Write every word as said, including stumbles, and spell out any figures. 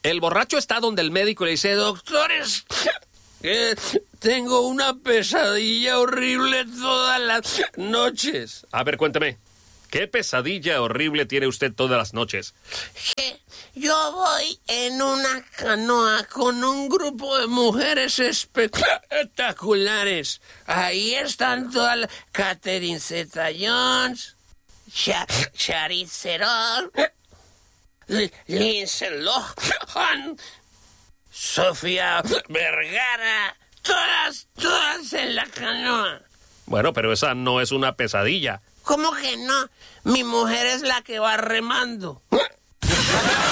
El borracho está donde el médico le dice, doctores, eh, tengo una pesadilla horrible todas las noches. A ver, cuénteme, ¿qué pesadilla horrible tiene usted todas las noches? Que yo voy en una canoa con un grupo de mujeres espectaculares. Ahí están todas las... Catherine Zeta-Jones, Cha Charlize Theron, Lindsay Lohan, Sofía Vergara, todas, todas en la canoa. Bueno, pero esa no es una pesadilla. ¿Cómo que no? Mi mujer es la que va remando.